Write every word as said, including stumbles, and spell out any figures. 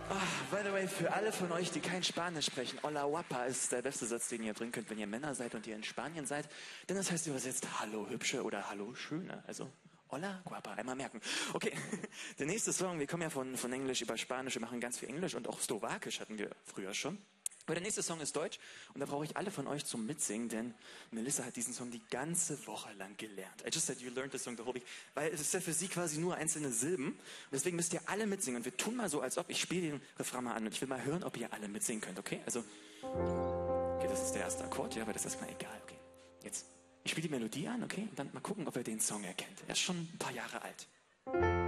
Ah, by the way, für alle von euch, die kein Spanisch sprechen, Hola guapa ist der beste Satz, den ihr bringen könnt, wenn ihr Männer seid und ihr in Spanien seid. Denn das heißt übersetzt Hallo Hübsche oder Hallo Schöne. Also Hola guapa, einmal merken. Okay, der nächste Song, wir kommen ja von, von Englisch über Spanisch, wir machen ganz viel Englisch und auch Slowakisch hatten wir früher schon. Aber der nächste Song ist Deutsch und da brauche ich alle von euch zum Mitsingen, denn Melissa hat diesen Song die ganze Woche lang gelernt. I just said you learned the song the whole week, weil es ist ja für sie quasi nur einzelne Silben. Und deswegen müsst ihr alle mitsingen und wir tun mal so, als ob ich spiele den Refrain mal an und ich will mal hören, ob ihr alle mitsingen könnt, okay? Also, okay, das ist der erste Akkord, ja, aber das ist mal egal, okay? Jetzt, ich spiele die Melodie an, okay? Und dann mal gucken, ob ihr den Song erkennt. Er ist schon ein paar Jahre alt.